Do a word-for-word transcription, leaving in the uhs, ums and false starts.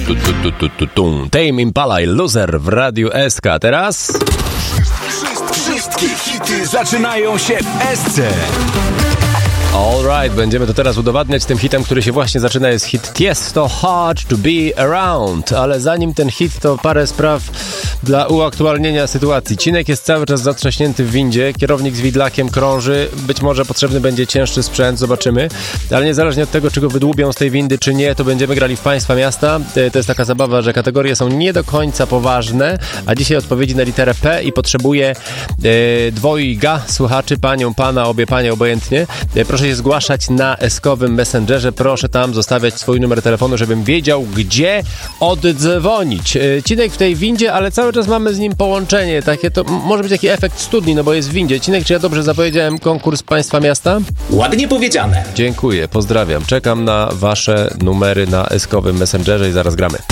Tu, tu, tu, tu, tu, tu. Tame Impala i Loser w Radiu S K. Teraz... Wszystkie hity zaczynają się w S C. Alright, będziemy to teraz udowadniać tym hitem, który się właśnie zaczyna. Jest hit Tiesto, Hard to be Around. Ale zanim ten hit, to parę spraw dla uaktualnienia sytuacji. Cinek jest cały czas zatrzaśnięty w windzie, kierownik z widlakiem krąży, być może potrzebny będzie cięższy sprzęt, zobaczymy. Ale niezależnie od tego, czy go wydłubią z tej windy, czy nie, to będziemy grali w Państwa Miasta. To jest taka zabawa, że kategorie są nie do końca poważne, a dzisiaj odpowiedzi na literę P i potrzebuję e, dwojga słuchaczy, panią, pana, obie panie, obojętnie. E, proszę się zgłaszać na eskowym Messengerze, proszę tam zostawiać swój numer telefonu, żebym wiedział, gdzie oddzwonić. E, Cinek w tej windzie, ale cały czas mamy z nim połączenie, takie to może być taki efekt studni, no bo jest w windzie. Cinek, czy ja dobrze zapowiedziałem konkurs Państwa Miasta? Ładnie powiedziane. Dziękuję, pozdrawiam. Czekam na wasze numery na eskowym Messengerze i zaraz gramy.